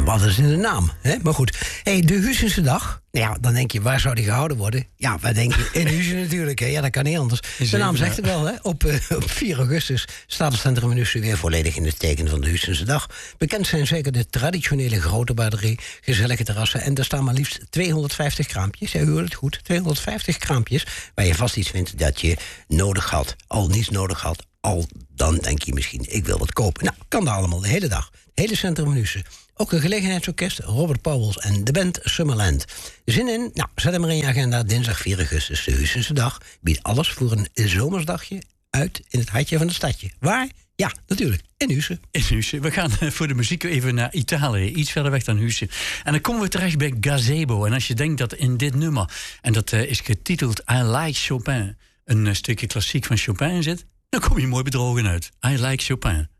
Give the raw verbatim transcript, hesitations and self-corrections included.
wat is in de naam? Hè? Maar goed, hey, de Huizense dag. Nou ja, dan denk je, waar zou die gehouden worden? Ja, wij denken in Huizen natuurlijk. Hè? Ja, dat kan niet anders. De naam zegt het wel, hè? Op, uh, op vier augustus staat het Centrum in Huizen weer volledig in het teken van de Huizense dag. Bekend zijn zeker de traditionele grote braderie, gezellige terrassen. En er staan maar liefst tweehonderdvijftig kraampjes. Ja, u hoort het goed, tweehonderdvijftig kraampjes. Waar je vast iets vindt dat je nodig had, al niets nodig had. Al dan denk je misschien, ik wil wat kopen. Nou, kan dat allemaal de hele dag. Het hele Centrum in Huizen. Ook een gelegenheidsorkest, Robert Pauwels en de band Summerland. Zin in? Nou, zet hem maar in je agenda. Dinsdag vier augustus, de Huizense dag. Biedt alles voor een zomersdagje uit in het hartje van het stadje. Waar? Ja, natuurlijk. In Huizen. In Huizen. We gaan voor de muziek even naar Italië. Iets verder weg dan Huizen. En dan komen we terecht bij Gazebo. En als je denkt dat in dit nummer, en dat uh, is getiteld I Like Chopin, een uh, stukje klassiek van Chopin zit, dan kom je mooi bedrogen uit. I Like Chopin.